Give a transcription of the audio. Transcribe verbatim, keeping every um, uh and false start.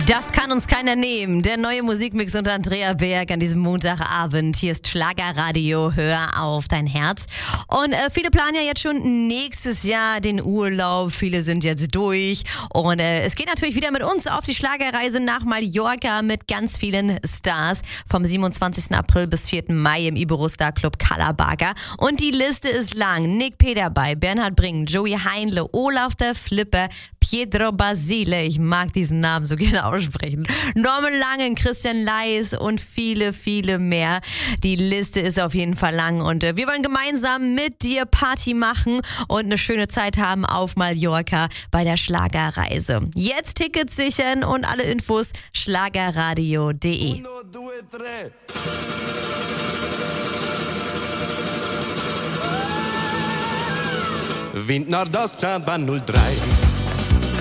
Das kann uns keiner nehmen. Der neue Musikmix unter Andrea Berg an diesem Montagabend. Hier ist Schlagerradio, hör auf dein Herz. Und äh, viele planen ja jetzt schon nächstes Jahr den Urlaub. Viele sind jetzt durch. Und äh, es geht natürlich wieder mit uns auf die Schlagerreise nach Mallorca mit ganz vielen Stars. Vom siebenundzwanzigsten April bis vierten Mai im Iberostar Club Kalabaga. Und die Liste ist lang. Nick P. dabei, Bernhard Bring, Joey Heinle, Olaf der Flipper, Pietro Basile, ich mag diesen Namen so gerne aussprechen, Norman Langen, Christian Leis und viele, viele mehr. Die Liste ist auf jeden Fall lang und äh, wir wollen gemeinsam mit dir Party machen und eine schöne Zeit haben auf Mallorca bei der Schlagerreise. Jetzt Tickets sichern und alle Infos schlagerradio punkt de. Wind Nordostjava null drei.